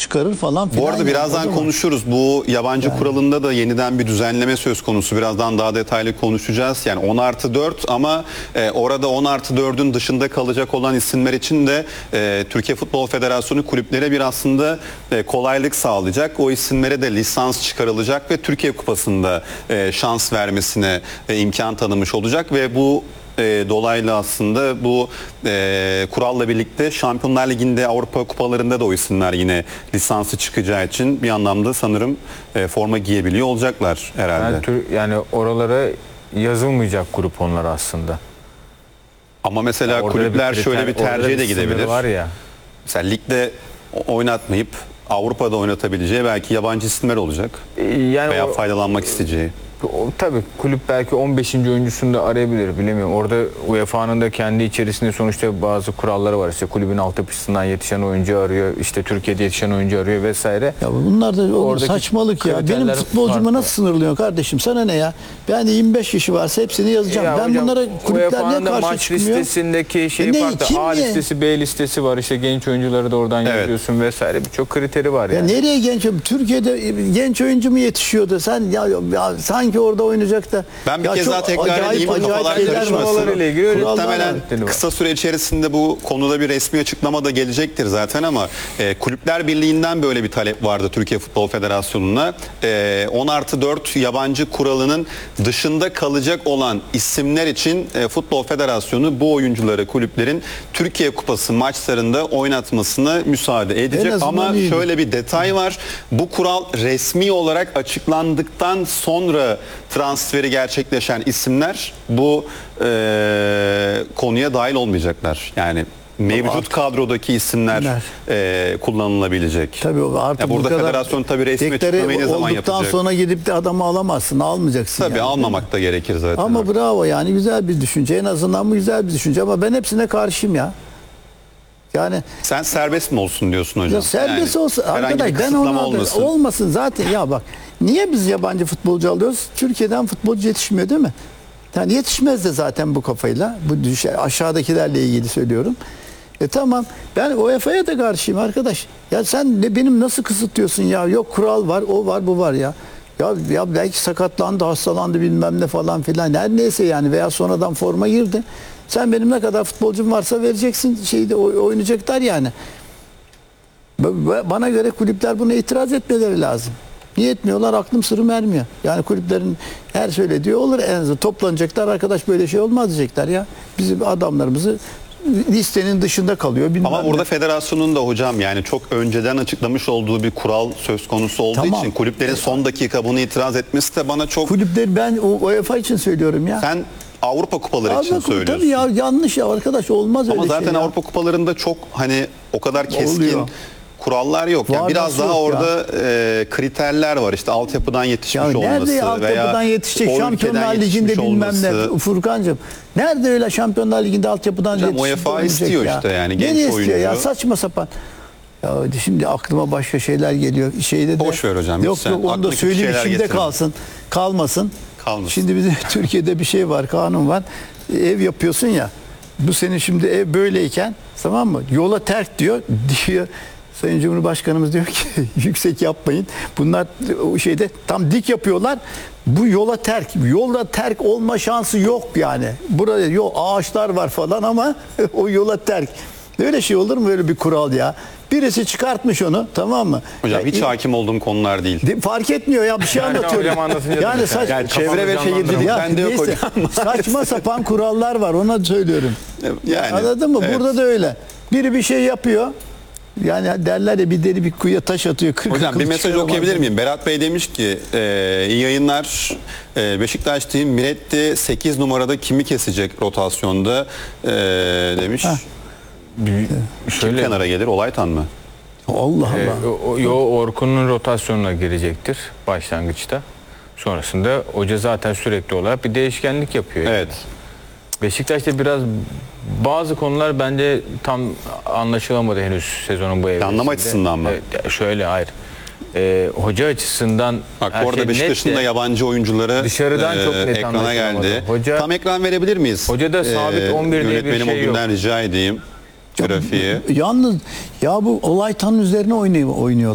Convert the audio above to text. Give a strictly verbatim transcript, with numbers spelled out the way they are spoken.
çıkarır falan filan. Bu arada yani. birazdan konuşuruz. Bu yabancı Yani. kuralında da yeniden bir düzenleme söz konusu. Birazdan daha detaylı konuşacağız. Yani on artı dört ama e, orada on artı dördün dışında kalacak olan isimler için de e, Türkiye Futbol Federasyonu kulüplere bir aslında e, kolaylık sağlayacak. O isimlere de lisans çıkarılacak ve Türkiye Kupası'nda e, şans vermesine e, imkan tanımış olacak ve bu E, dolaylı aslında bu e, kuralla birlikte Şampiyonlar Ligi'nde, Avrupa Kupalarında da o isimler yine lisansı çıkacağı için bir anlamda sanırım e, forma giyebiliyor olacaklar herhalde. Yani, tür, yani oralara yazılmayacak grup onlar aslında. Ama mesela yani kulüpler bir kriter, şöyle bir tercihe de gidebilir. Var ya. Mesela ligde oynatmayıp Avrupa'da oynatabileceği belki yabancı isimler olacak. Yani veya o, faydalanmak isteyeceği. O, tabii kulüp belki on beşinci oyuncusunu da arayabilir, bilemiyorum. Orada U E F A'nın da kendi içerisinde sonuçta bazı kuralları var. İşte kulübün altyapısından yetişen oyuncu arıyor, işte Türkiye'de yetişen oyuncu arıyor vesaire. Ya bunlar da oğlum saçmalık ya. Benim futbolcumu nasıl sınırlıyorsun kardeşim? Sana ne ya? Ben de yirmi beş kişi varsa hepsini yazacağım. Ya ben hocam, bunlara kulüpler niye karşı maç çıkmıyor? listesindeki şey e ne, farklı. A listesi, B listesi var. İşte genç oyuncuları da oradan evet. yazıyorsun vesaire. Birçok kriteri var yani. Ya nereye genç? Türkiye'de genç oyuncu mu yetişiyordu? Sen ya, ya sanki orada oynayacak da. Ben bir ya kez daha tekrar edeyim, kafalar karışmasın. Muhtemelen kısa süre içerisinde bu konuda bir resmi açıklama da gelecektir zaten ama e, Kulüpler Birliği'nden böyle bir talep vardı Türkiye Futbol Federasyonu'na. E, on artı dört yabancı kuralının dışında kalacak olan isimler için e, Futbol Federasyonu bu oyuncuları kulüplerin Türkiye Kupası maçlarında oynatmasına müsaade edecek. Ama iyiydi. Şöyle bir detay var. Bu kural resmi olarak açıklandıktan sonra transferi gerçekleşen isimler bu e, konuya dahil olmayacaklar. Yani mevcut artık kadrodaki isimler e, kullanılabilecek. Tabii artık ya burada federasyon tabii resmi açıklamayı ne zaman yapacak? Olduktan sonra gidip de adamı alamazsın, almayacaksın. Tabii yani, almamak da gerekir zaten. Ama artık. Bravo yani güzel bir düşünce. En azından bu güzel bir düşünce ama ben hepsine karşıyım ya. Yani sen serbest mi olsun diyorsun hocam? Ya serbest yani, olsun. Arkadaş ben ona olmasın. olmasın zaten ya bak. Niye biz yabancı futbolcu alıyoruz? Türkiye'den futbolcu yetişmiyor değil mi? Yani yetişmez de zaten bu kafayla. Bu düşe, aşağıdakilerle ilgili söylüyorum. E tamam. Ben U E F A'ya da karşıyım arkadaş. Ya sen de benim nasıl kısıtlıyorsun ya? Yok kural var, o var, bu var ya. Ya ya belki sakatlandı, hastalandı bilmem ne falan filan. Her neyse yani veya sonradan forma girdi. Sen benim ne kadar futbolcum varsa vereceksin, şeyde oynayacaklar yani. Bana göre kulüpler buna itiraz etmeleri lazım. Niye etmiyorlar? Aklım sırrım ermiyor. Yani kulüplerin her söylediği olur. En azından toplanacaklar. Arkadaş böyle şey olmaz diyecekler ya. Bizim adamlarımızı listenin dışında kalıyor. Ama burada ne. federasyonun da hocam yani çok önceden açıklamış olduğu bir kural söz konusu olduğu tamam. için kulüplerin son dakika bunu itiraz etmesi de bana çok... Kulüpleri ben U E F A için söylüyorum ya. Sen Avrupa kupaları Avrupa, için söylüyorsun. Tabii ya yanlış ya arkadaş olmaz ama öyle şey. Ama zaten Avrupa kupalarında çok hani o kadar keskin oluyor. Kurallar yok. Yani biraz daha orada e, kriterler var. İşte altyapıdan yetişmiş ya olması nerede altyapıdan yetişecek Şampiyonlar Ligi'nde bilmem ne Furkancığım. Nerede öyle Şampiyonlar Ligi'nde altyapıdan hocam, yetişecek? U E F A istiyor ya. işte yani genç Nereye oyuncu. istiyor ya saçma sapan. Ya şimdi aklıma başka şeyler geliyor. Şeyde de boş ver hocam. Yok yok onu da söyleyeyim içimde kalsın. Kalmasın. Kalmasın. Şimdi bizim Türkiye'de bir şey var, kanun var. Ev yapıyorsun ya. Bu senin şimdi ev böyleyken tamam mı? Yola terk diyor. Diyor Sayın Cumhurbaşkanımız diyor ki yüksek yapmayın. Bunlar o şeyde tam dik yapıyorlar. Bu yola terk. Yola terk olma şansı yok yani. Burada yok ağaçlar var falan ama o yola terk. Böyle şey olur mu böyle bir kural ya? Birisi çıkartmış onu tamam mı? Hocam ya, hiç hakim olduğum konular değil. De, fark etmiyor ya bir şey anlatıyorum. yani saç, yani çevre ve şehircilik bende yok hocam. Saçma sapan kurallar var ona söylüyorum. Yani, anladın mı? Evet. Burada da öyle. Biri bir şey yapıyor. Yani derler ya bir deli bir kuyuya taş atıyor. Hocam bir mesaj okuyabilir miyim? Berat Bey demiş ki e, iyi yayınlar. E, Beşiktaş değil Miretti sekiz numarada kimi kesecek rotasyonda e, demiş. Ha. Şöyle, kim kenara gelir? Olaytan mı? Allah Allah. E, o, yo, Orkun'un rotasyonuna girecektir başlangıçta. Sonrasında hoca zaten sürekli olarak bir değişkenlik yapıyor. Yani. Evet. Beşiktaş'ta biraz bazı konular bence tam anlaşılamadı henüz sezonun bu evresinde. Anlama açısından mı? Evet, şöyle hayır. Ee, hoca açısından bak bu arada şey Beşiktaş'ın da yabancı oyuncuları dışarıdan e, çok net ekrana geldi. Hoca, tam ekran verebilir miyiz? Hoca da sabit ee, on bir diye bir şey o günden yok. rica edeyim. Grafiği. Yalnız ya bu Olaytan'ın üzerine oynuyor oynuyor.